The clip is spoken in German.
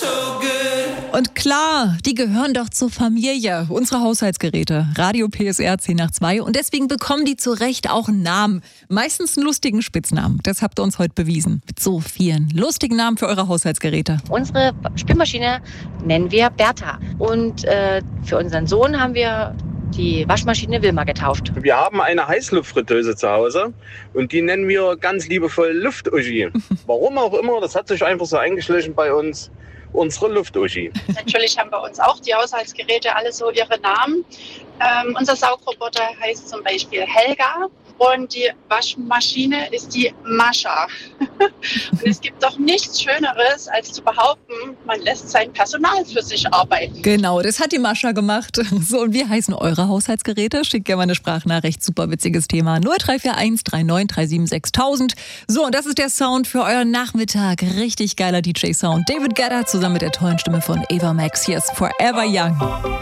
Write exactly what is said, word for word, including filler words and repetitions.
Und klar, die gehören doch zur Familie, unsere Haushaltsgeräte, Radio P S R zehn nach zwei. Und deswegen bekommen die zu Recht auch einen Namen. Meistens einen lustigen Spitznamen. Das habt ihr uns heute bewiesen. Mit so vielen lustigen Namen für eure Haushaltsgeräte. Unsere Spülmaschine nennen wir Bertha. Und äh, für unseren Sohn haben wir die Waschmaschine Wilma getauft. Wir haben eine Heißluftfritteuse zu Hause und die nennen wir ganz liebevoll Luft-Uschi. Warum auch immer, das hat sich einfach so eingeschlichen bei uns. Unsere Luft-Uschi. Natürlich haben bei uns auch die Haushaltsgeräte alle so ihre Namen. Ähm, unser Saugroboter heißt zum Beispiel Helga und die Waschmaschine ist die Mascha. Und es gibt doch nichts Schöneres, als zu behaupten, man lässt sein Personal für sich arbeiten. Genau, das hat die Mascha gemacht. So, und wie heißen eure Haushaltsgeräte? Schickt gerne mal eine Sprachnachricht. Super witziges Thema. null drei vier eins drei neun drei sieben sechs tausend. So, und das ist der Sound für euren Nachmittag. Richtig geiler D J-Sound. David Guetta zusammen mit der tollen Stimme von Ava Max. Hier ist Forever Young.